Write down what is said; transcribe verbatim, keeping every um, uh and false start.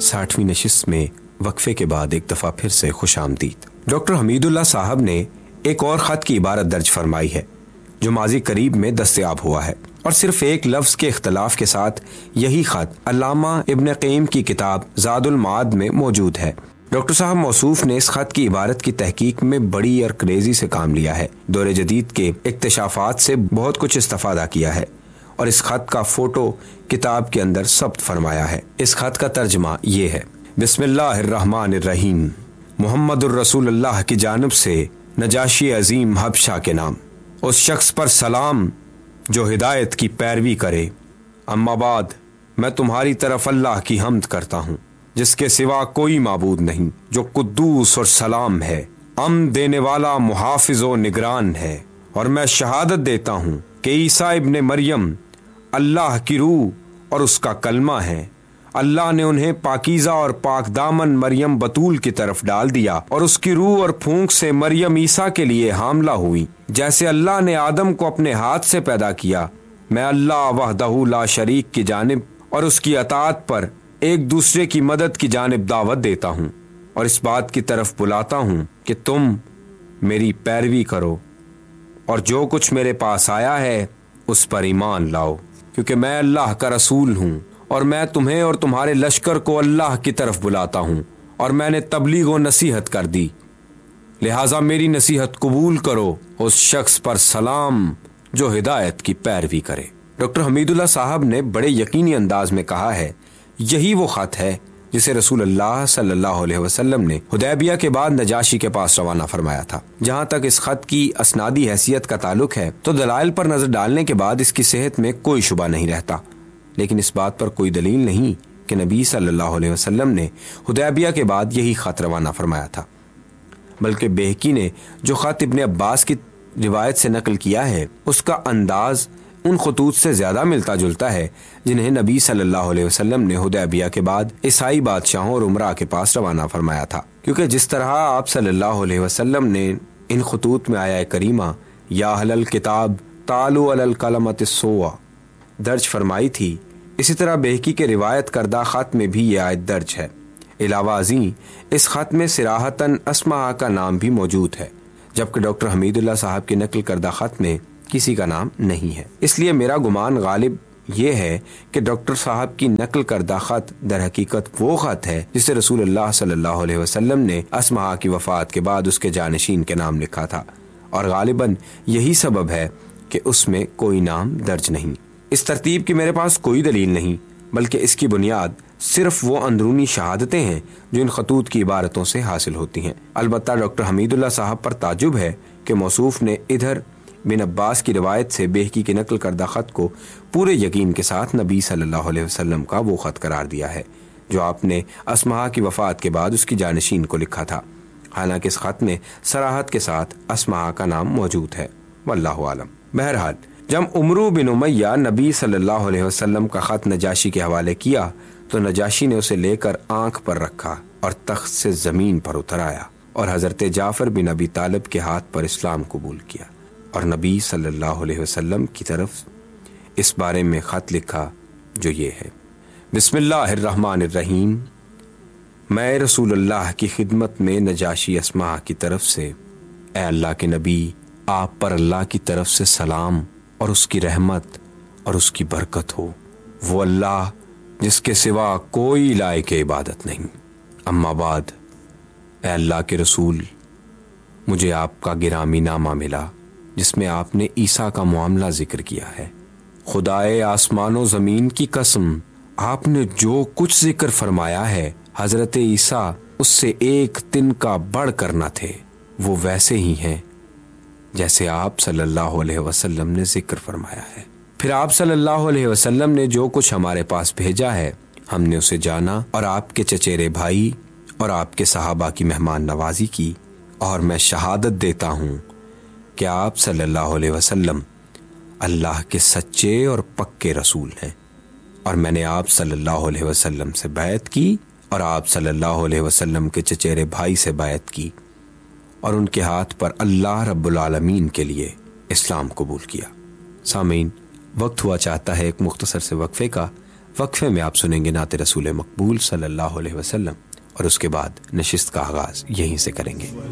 ساٹھویں نشست میں وقفے کے بعد ایک دفعہ پھر سے خوش آمدید۔ ڈاکٹر حمید اللہ صاحب نے ایک اور خط کی عبارت درج فرمائی ہے جو ماضی قریب میں دستیاب ہوا ہے، اور صرف ایک لفظ کے اختلاف کے ساتھ یہی خط علامہ ابن قیم کی کتاب زاد المعاد میں موجود ہے۔ ڈاکٹر صاحب موصوف نے اس خط کی عبارت کی تحقیق میں بڑی اور کریزی سے کام لیا ہے، دور جدید کے اکتشافات سے بہت کچھ استفادہ کیا ہے، اور اس خط کا فوٹو کتاب کے اندر ثبت فرمایا ہے۔ اس خط کا ترجمہ یہ ہے: بسم اللہ الرحمن الرحیم، محمد الرسول اللہ کی جانب سے نجاشی عظیم حبشہ کے نام، اس شخص پر سلام جو ہدایت کی پیروی کرے۔ اما بعد، میں تمہاری طرف اللہ کی حمد کرتا ہوں جس کے سوا کوئی معبود نہیں، جو قدوس اور سلام ہے، امن دینے والا، محافظ و نگران ہے، اور میں شہادت دیتا ہوں کہ عیسیٰ ابن مریم اللہ کی روح اور اس کا کلمہ ہے۔ اللہ نے انہیں پاکیزہ اور پاک دامن مریم بطول کی طرف ڈال دیا، اور اس کی روح اور پھونک سے مریم عیسیٰ کے لیے حاملہ ہوئی، جیسے اللہ نے آدم کو اپنے ہاتھ سے پیدا کیا۔ میں اللہ وحدہ لا شریک کی جانب اور اس کی اطاعت پر ایک دوسرے کی مدد کی جانب دعوت دیتا ہوں، اور اس بات کی طرف بلاتا ہوں کہ تم میری پیروی کرو، اور جو کچھ میرے پاس آیا ہے اس پر ایمان لاؤ، کیونکہ میں اللہ کا رسول ہوں، اور میں تمہیں اور تمہارے لشکر کو اللہ کی طرف بلاتا ہوں، اور میں نے تبلیغ و نصیحت کر دی، لہٰذا میری نصیحت قبول کرو۔ اس شخص پر سلام جو ہدایت کی پیروی کرے۔ ڈاکٹر حمید اللہ صاحب نے بڑے یقینی انداز میں کہا ہے، یہی وہ خط ہے جسے رسول اللہ صلی اللہ علیہ وسلم نے حدیبیہ کے بعد نجاشی کے پاس روانہ فرمایا تھا۔ جہاں تک اس خط کی اسنادی حیثیت کا تعلق ہے تو دلائل پر نظر ڈالنے کے بعد اس کی صحت میں کوئی شبہ نہیں رہتا، لیکن اس بات پر کوئی دلیل نہیں کہ نبی صلی اللہ علیہ وسلم نے حدیبیہ کے بعد یہی خط روانہ فرمایا تھا، بلکہ بہقی نے جو خط ابن عباس کی روایت سے نقل کیا ہے اس کا انداز ان خطوط سے زیادہ ملتا جلتا ہے جنہیں نبی صلی اللہ علیہ وسلم نے حدیبیہ کے بعد عیسائی بادشاہوں اور امراء کے پاس روانہ فرمایا تھا، کیونکہ جس طرح آپ صلی اللہ علیہ وسلم نے ان خطوط میں آیا کریمہ یا اہل الکتاب تعالوا علی الکلمۃ السواء درج فرمائی تھی، اسی طرح بہقی کے روایت کردہ خط میں بھی یہ آیت درج ہے۔ علاوہ ازیں اس خط میں صراحتاً اسماء کا نام بھی موجود ہے، جبکہ ڈاکٹر حمید اللہ صاحب کی نقل کردہ خط میں کسی کا نام نہیں ہے۔ اس لیے میرا گمان غالب یہ ہے کہ ڈاکٹر صاحب کی نقل کردہ خط در حقیقت وہ خط ہے جسے رسول اللہ صلی اللہ علیہ وسلم نے اسماء کی وفات کے بعد اس کے جانشین کے نام لکھا تھا، اور غالباً یہی سبب ہے کہ اس میں کوئی نام درج نہیں۔ اس ترتیب کی میرے پاس کوئی دلیل نہیں، بلکہ اس کی بنیاد صرف وہ اندرونی شہادتیں ہیں جو ان خطوط کی عبارتوں سے حاصل ہوتی ہیں۔ البتہ ڈاکٹر حمید اللہ صاحب پر تعجب ہے کہ موصوف نے ادھر بن عباس کی روایت سے بہقی کی نقل کردہ خط کو پورے یقین کے ساتھ نبی صلی اللہ علیہ وسلم کا وہ خط قرار دیا ہے جو آپ نے اسماء کی وفات کے بعد اس کی جانشین کو لکھا تھا، حالانکہ اس خط میں صراحت کے ساتھ اسماء کا نام موجود ہے، واللہ عالم۔ بہرحال جب عمرو بن امیہ نبی صلی اللہ علیہ وسلم کا خط نجاشی کے حوالے کیا تو نجاشی نے اسے لے کر آنکھ پر رکھا اور تخت سے زمین پر اتر آیا، اور حضرت جعفر بن ابی طالب کے ہاتھ پر اسلام قبول کیا، اور نبی صلی اللہ علیہ وسلم کی طرف اس بارے میں خط لکھا جو یہ ہے: بسم اللہ الرحمن الرحیم، میں رسول اللہ کی خدمت میں نجاشی اسماء کی طرف سے، اے اللہ کے نبی، آپ پر اللہ کی طرف سے سلام اور اس کی رحمت اور اس کی برکت ہو، وہ اللہ جس کے سوا کوئی لائق عبادت نہیں۔ اما بعد، اے اللہ کے رسول، مجھے آپ کا گرامی نامہ ملا جس میں آپ نے عیسیٰ کا معاملہ ذکر کیا ہے۔ خدائے آسمان و زمین کی قسم، آپ نے جو کچھ ذکر فرمایا ہے حضرت عیسیٰ اس سے ایک تن کا بڑھ کر نہ تھے، وہ ویسے ہی ہیں جیسے آپ صلی اللہ علیہ وسلم نے ذکر فرمایا ہے۔ پھر آپ صلی اللہ علیہ وسلم نے جو کچھ ہمارے پاس بھیجا ہے ہم نے اسے جانا، اور آپ کے چچیرے بھائی اور آپ کے صحابہ کی مہمان نوازی کی، اور میں شہادت دیتا ہوں کہ آپ صلی اللہ علیہ وسلم اللہ کے سچے اور پکے رسول ہیں، اور میں نے آپ صلی اللہ علیہ وسلم سے بیعت کی، اور آپ صلی اللہ علیہ وسلم کے چچیرے بھائی سے بیعت کی، اور ان کے ہاتھ پر اللہ رب العالمین کے لیے اسلام قبول کیا۔ سامعین، وقت ہوا چاہتا ہے ایک مختصر سے وقفے کا، वक्फे में आप सुनेंगे नाते रसूल मकबूल सल्लल्लाहु अलैहि वसल्लम और उसके बाद नशिस्त का आगाज यहीं से करेंगे।